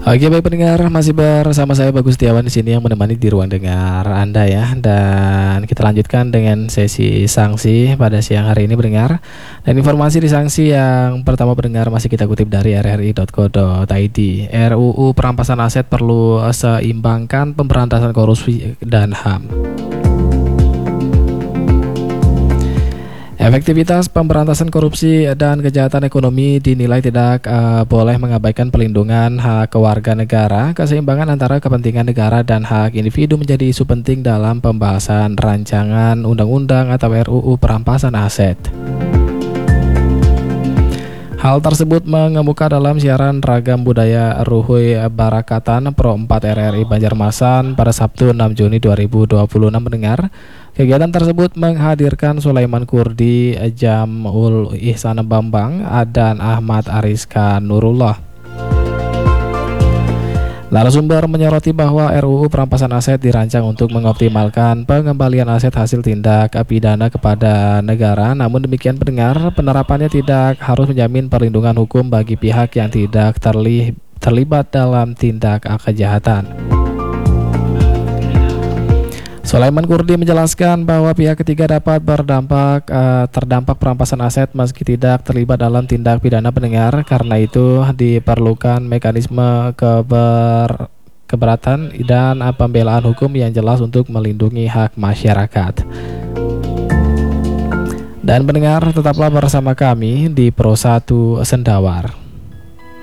Oke, baik pendengar, masih bersama saya Bagus Setiawan di sini yang menemani di ruang dengar Anda ya. Dan kita lanjutkan dengan sesi sanksi pada siang hari ini pendengar. Dan informasi di sanksi yang pertama pendengar masih kita kutip dari rri.co.id. RUU perampasan aset perlu seimbangkan pemberantasan korupsi dan HAM. Efektivitas pemberantasan korupsi dan kejahatan ekonomi dinilai tidak boleh mengabaikan pelindungan hak kewarga negara. Keseimbangan antara kepentingan negara dan hak individu menjadi isu penting dalam pembahasan rancangan undang-undang atau RUU perampasan aset. Hal tersebut mengemuka dalam siaran Ragam Budaya Ruhuy Barakatan Pro 4 RRI Banjarmasin pada Sabtu 6 Juni 2026 mendengar. Kegiatan tersebut menghadirkan Sulaiman Kurdi, Jamul Ihsan Bambang, dan Ahmad Ariska Nurullah. Narasumber menyoroti bahwa RUU perampasan aset dirancang untuk mengoptimalkan pengembalian aset hasil tindak pidana kepada negara. Namun demikian pendengar, penerapannya tidak harus menjamin perlindungan hukum bagi pihak yang tidak terlibat dalam tindak kejahatan. Sulaiman Kurdi menjelaskan bahwa pihak ketiga dapat terdampak perampasan aset meski tidak terlibat dalam tindak pidana pendengar. Karena itu diperlukan mekanisme keberatan dan pembelaan hukum yang jelas untuk melindungi hak masyarakat. Dan pendengar, tetaplah bersama kami di Pro 1 Sendawar.